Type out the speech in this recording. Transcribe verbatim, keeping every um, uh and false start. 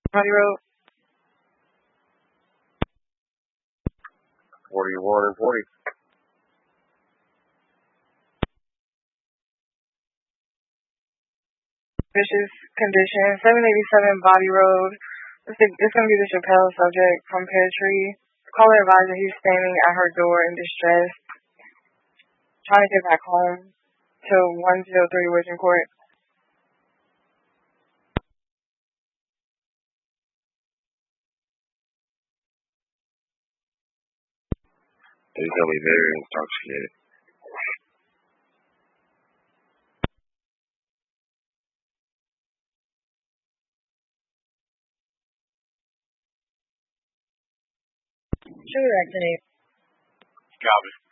Body Road. forty-one and forty. Vicious condition. seven eighty-seven Body Road. It's, the, it's going to be the Chappelle subject from Pear Tree. Caller advisor, he's standing at her door in distress, trying to get back home to one oh three Wisdom Court. He's going to be very intoxicated. Sugar accident. Copy.